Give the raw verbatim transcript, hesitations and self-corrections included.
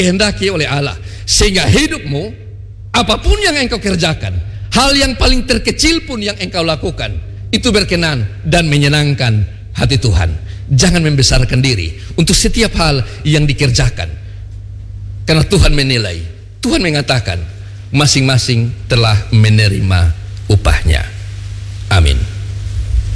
dikehendaki oleh Allah, sehingga hidupmu, apapun yang engkau kerjakan, hal yang paling terkecil pun yang engkau lakukan, itu berkenan dan menyenangkan hati Tuhan. Jangan membesarkan diri untuk setiap hal yang dikerjakan, karena Tuhan menilai, Tuhan mengatakan masing-masing telah menerima upahnya. Amin.